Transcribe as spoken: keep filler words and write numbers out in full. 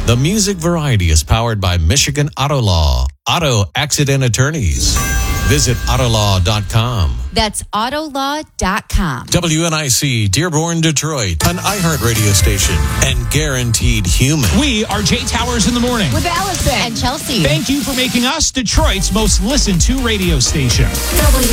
The Music Variety is powered by Michigan Auto Law. Auto accident attorneys. Visit autolaw dot com. That's autolaw dot com. W N I C, Dearborn, Detroit, an iHeart radio station, and Guaranteed Human. We are Jay Towers in the morning. With Allison and Chelsea. Thank you for making us Detroit's most listened to radio station. W